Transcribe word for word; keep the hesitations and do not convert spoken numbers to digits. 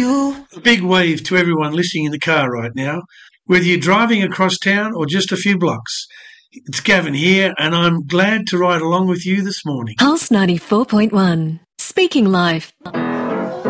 you. A big wave to everyone listening in the car right now, whether you're driving across town or just a few blocks. It's Gavin here, and I'm glad to ride along with you this morning. Pulse ninety-four point one, Speaking Life.